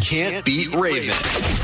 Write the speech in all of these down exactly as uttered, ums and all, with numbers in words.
Can't Beat Raven.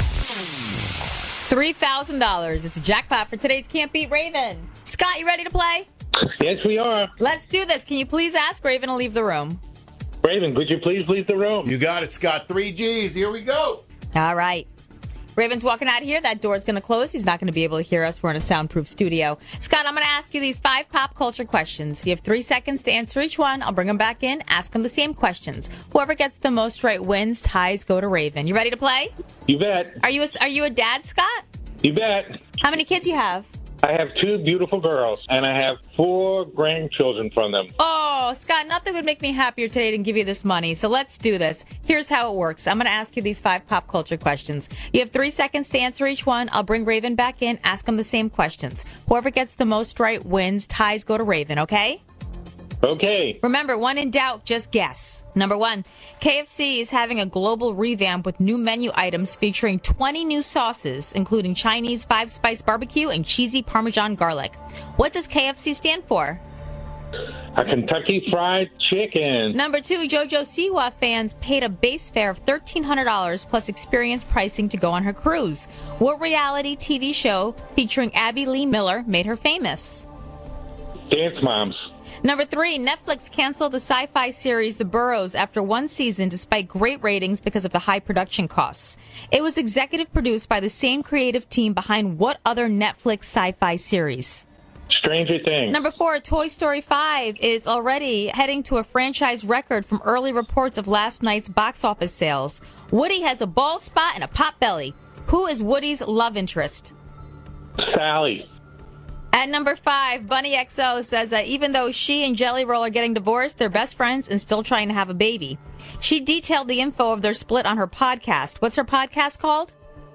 three thousand dollars is the jackpot for today's Can't Beat Raven. Scott, you ready to play? Yes, we are. Let's do this. Can you please ask Raven to leave the room? Raven, could you please leave the room? You got it, Scott. Three G's. Here we go. All right. Raven's walking out of here. That door's going to close. He's not going to be able to hear us. We're in a soundproof studio. Scott, I'm going to ask you these five pop culture questions. You have three seconds to answer each one. I'll bring them back in, ask them the same questions. Whoever gets the most right wins. Ties go to Raven. You ready to play? You bet. Are you a, are you a dad, Scott? You bet. How many kids you have? I have two beautiful girls, and I have four grandchildren from them. Oh, Scott, nothing would make me happier today than give you this money. So let's do this. Here's how it works. I'm going to ask you these five pop culture questions. You have three seconds to answer each one. I'll bring Raven back in, ask him the same questions. Whoever gets the most right wins. Ties go to Raven, okay? Okay. Remember, when in doubt, just guess. Number one, K F C is having a global revamp with new menu items featuring twenty new sauces, including Chinese five-spice barbecue and cheesy Parmesan garlic. What does K F C stand for? A Kentucky Fried Chicken. Number two, JoJo Siwa fans paid a base fare of thirteen hundred dollars plus experience pricing to go on her cruise. What reality T V show featuring Abby Lee Miller made her famous? Dance Moms. Number three, Netflix canceled the sci-fi series The Burrows after one season despite great ratings because of the high production costs. It was executive produced by the same creative team behind what other Netflix sci-fi series? Stranger Things. Number four, Toy Story five is already heading to a franchise record from early reports of last night's box office sales. Woody has a bald spot and a pot belly. Who is Woody's love interest? Sally. At number five, Bunny X O says that even though she and Jelly Roll are getting divorced, they're best friends and still trying to have a baby. She detailed the info of their split on her podcast. What's her podcast called?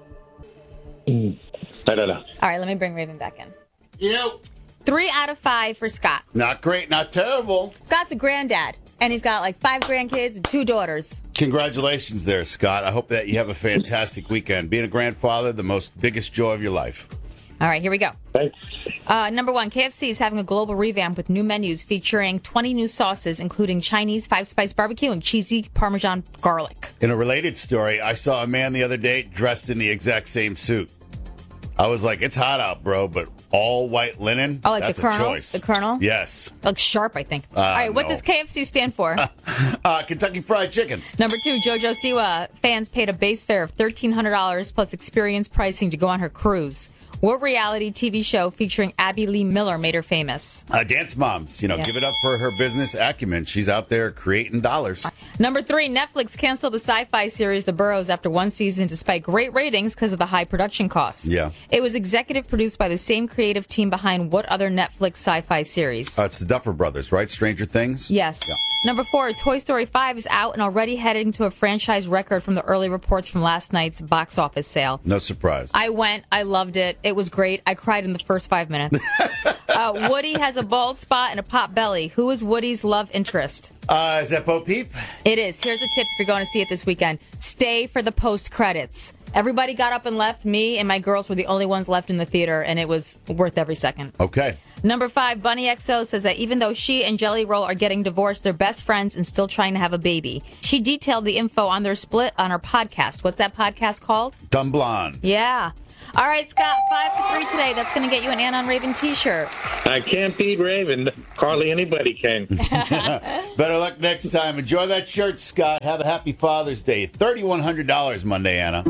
Mm, I don't know. All right, let me bring Raven back in. You. Three out of five for Scott. Not great, not terrible. Scott's a granddad, and he's got like five grandkids and two daughters. Congratulations there, Scott. I hope that you have a fantastic weekend. Being a grandfather, the most biggest joy of your life. All right, here we go. Thanks. Uh, number one, K F C is having a global revamp with new menus featuring twenty new sauces, including Chinese five-spice barbecue and cheesy Parmesan garlic. In a related story, I saw a man the other day dressed in the exact same suit. I was like, it's hot out, bro, but all white linen? Oh, like that's the Colonel? a choice. The Colonel? Yes. Looks sharp, I think. Uh, All right, what no. does K F C stand for? uh, Kentucky Fried Chicken. Number two, JoJo Siwa fans paid a base fare of thirteen hundred dollars plus experience pricing to go on her cruise. What reality T V show featuring Abby Lee Miller made her famous? Uh, Dance Moms. You know, Yes. give it up for her business acumen. She's out there creating dollars. Number three, Netflix canceled the sci-fi series The Burrows after one season despite great ratings because of the high production costs. Yeah. It was executive produced by the same creative team behind what other Netflix sci-fi series? Uh, it's the Duffer Brothers, right? Stranger Things? Yes. Yeah. Number four, Toy Story five is out and already heading to a franchise record from the early reports from last night's box office sale. No surprise. I went. I loved it. It was great. I cried in the first five minutes. uh, Woody has a bald spot and a pot belly. Who is Woody's love interest? Uh, is that Bo Peep? It is. Here's a tip if you're going to see it this weekend. Stay for the post credits. Everybody got up and left. Me and my girls were the only ones left in the theater, and it was worth every second. Okay. Number five, Bunny X O says that even though she and Jelly Roll are getting divorced, they're best friends and still trying to have a baby. She detailed the info on their split on her podcast. What's that podcast called? Dumb Blonde. Yeah. All right, Scott, five to three today. That's going to get you an Ann on Raven t-shirt. I can't beat Raven. Hardly anybody can. Better luck next time. Enjoy that shirt, Scott. Have a happy Father's Day. three thousand one hundred dollars Monday, Anna.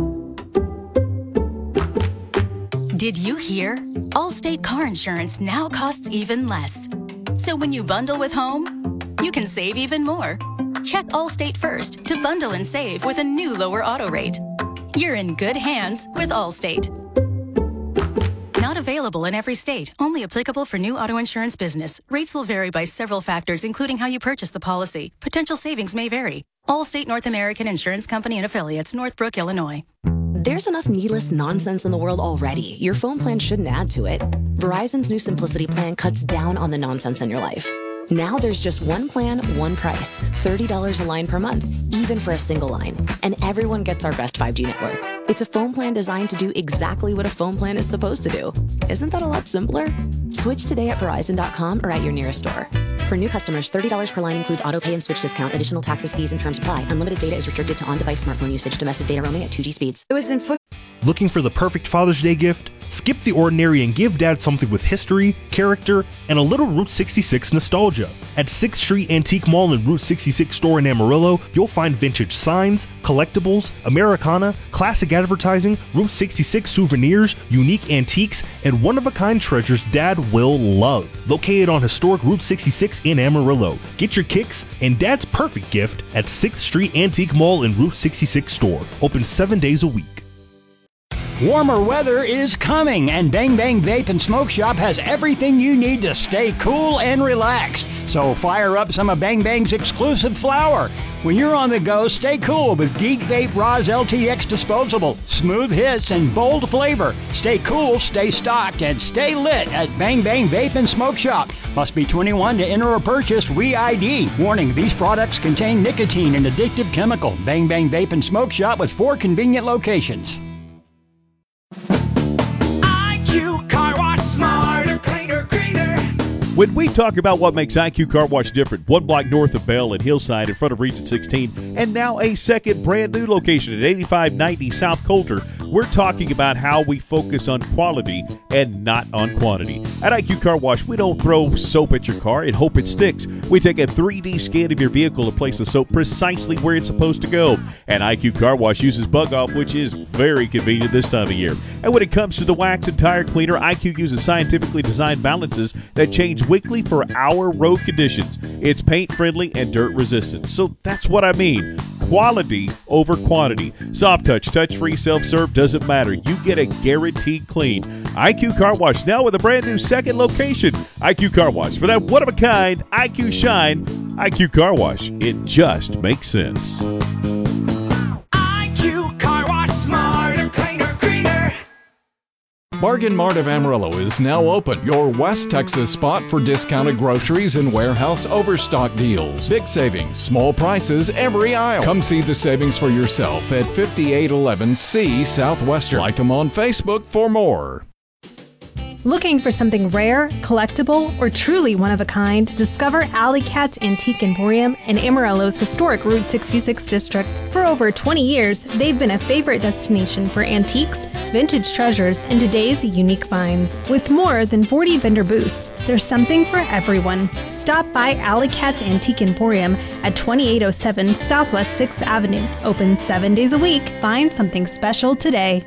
Did you hear? Allstate car insurance now costs even less. So when you bundle with home, you can save even more. Check Allstate first to bundle and save with a new lower auto rate. You're in good hands with Allstate. Not available in every state. Only applicable for new auto insurance business. Rates will vary by several factors, including how you purchase the policy. Potential savings may vary. Allstate North American Insurance Company and Affiliates, Northbrook, Illinois. There's enough needless nonsense in the world already. Your phone plan shouldn't add to it. Verizon's new Simplicity plan cuts down on the nonsense in your life. Now there's just one plan, one price. thirty dollars a line per month, even for a single line. And everyone gets our best five G network. It's a phone plan designed to do exactly what a phone plan is supposed to do. Isn't that a lot simpler? Switch today at Verizon dot com or at your nearest store. For new customers, thirty dollars per line includes auto pay and switch discount. Additional taxes, fees, and terms apply. Unlimited data is restricted to on-device smartphone usage. Domestic data roaming at two G speeds. It was in foot. Looking for the perfect Father's Day gift? Skip the ordinary and give Dad something with history, character, and a little Route sixty-six nostalgia. At sixth Street Antique Mall and Route sixty-six store in Amarillo, you'll find vintage signs, collectibles, Americana, classic advertising, Route sixty-six souvenirs, unique antiques, and one-of-a-kind treasures Dad will love. Located on historic Route sixty-six in Amarillo. Get your kicks and Dad's perfect gift at sixth Street Antique Mall and Route sixty-six store. Open seven days a week. Warmer weather is coming, and Bang Bang Vape and Smoke Shop has everything you need to stay cool and relaxed. So fire up some of Bang Bang's exclusive flower. When you're on the go, stay cool with Geek Vape Roz L T X Disposable. Smooth hits and bold flavor. Stay cool, stay stocked, and stay lit at Bang Bang Vape and Smoke Shop. Must be twenty-one to enter or purchase. Re I D. Warning, these products contain nicotine and addictive chemical. Bang Bang Vape and Smoke Shop with four convenient locations. I Q Car Wash, smarter, cleaner, greener. When we talk about what makes I Q Car Wash different, one block north of Bell and Hillside in front of Region sixteen, and now a second brand new location at eighty-five ninety South Coulter, we're talking about how we focus on quality and not on quantity. At I Q Car Wash, we don't throw soap at your car and hope it sticks. We take a three D scan of your vehicle and place the soap precisely where it's supposed to go. And I Q Car Wash uses Bug Off, which is very convenient this time of year. And when it comes to the wax and tire cleaner, I Q uses scientifically designed balances that change weekly for our road conditions. It's paint friendly and dirt resistant. So that's what I mean. Quality over quantity. Soft touch, touch-free, self-serve, doesn't matter. You get a guaranteed clean. I Q Car Wash now with a brand new second location. I Q Car Wash. For that one-of-a-kind I Q shine, I Q Car Wash. It just makes sense. I Q Car Wash, smarter, cleaner, greener. Bargain Mart of Amarillo is now open, your West Texas spot for discounted groceries and warehouse overstock deals. Big savings, small prices every aisle. Come see the savings for yourself at fifty-eight eleven C Southwestern. Like them on Facebook for more. Looking for something rare, collectible, or truly one of a kind? Discover Alley Cat's Antique Emporium in Amarillo's historic Route sixty-six district. For over twenty years, they've been a favorite destination for antiques, vintage treasures, and today's unique finds. With more than forty vendor booths, there's something for everyone. Stop by Alley Cat's Antique Emporium at twenty-eight oh seven Southwest sixth Avenue. Open seven days a week. Find something special today.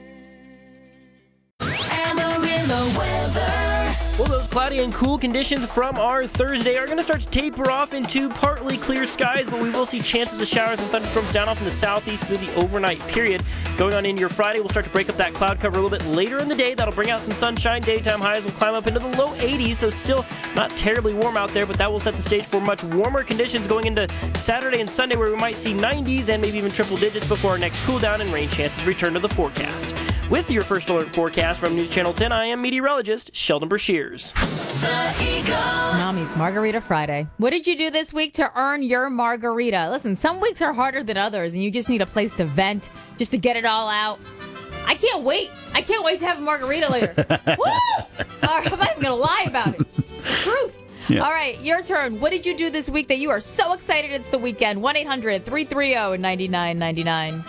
Well, those cloudy and cool conditions from our Thursday are going to start to taper off into partly clear skies, but we will see chances of showers and thunderstorms down off in the southeast through the overnight period. Going on into your Friday, we'll start to break up that cloud cover a little bit later in the day. That'll bring out some sunshine. Daytime highs will climb up into the low eighties, so still not terribly warm out there, but that will set the stage for much warmer conditions going into Saturday and Sunday, where we might see nineties and maybe even triple digits before our next cool down and rain chances return to the forecast. With your first alert forecast from News Channel ten, I am meteorologist Sheldon Brashears. Nami's Margarita Friday. What did you do this week to earn your margarita? Listen, some weeks are harder than others, and you just need a place to vent, just to get it all out. I can't wait. I can't wait to have a margarita later. Woo! All right, I'm not even going to lie about it. Truth. Yeah. All right, your turn. What did you do this week that you are so excited it's the weekend? one eight hundred three three zero nine nine nine nine.